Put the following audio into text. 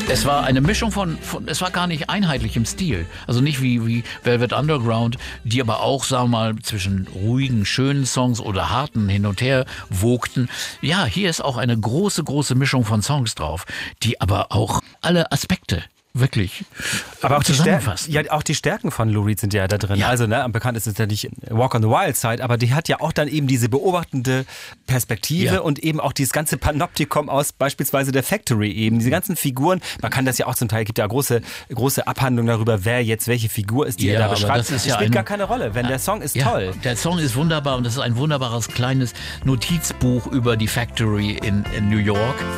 Es war eine Mischung es war gar nicht einheitlich im Stil. Also nicht wie Velvet Underground, die aber auch, sagen wir mal, zwischen ruhigen, schönen Songs oder harten hin und her wogten. Ja, hier ist auch eine große, große Mischung von Songs drauf, die aber auch alle Aspekte wirklich aber auch zusammenfasst. auch die Stärken von Lou Reed sind ja da drin. Ja. Also am bekanntesten ist natürlich Walk on the Wild Side, aber die hat ja auch dann eben diese beobachtende Perspektive und eben auch dieses ganze Panoptikum aus beispielsweise der Factory eben. Diese ganzen Figuren, man kann das ja auch zum Teil, gibt ja große Abhandlungen darüber, wer jetzt welche Figur ist, die er da beschreibt. Das spielt gar keine Rolle, wenn der Song ist toll. Der Song ist wunderbar und das ist ein wunderbares kleines Notizbuch über die Factory in New York.